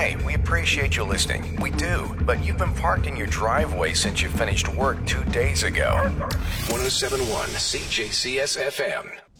Hey, we appreciate you listening. We do, but you've been parked in your driveway since you finished work 2 days ago. 107.1 CJCS FM.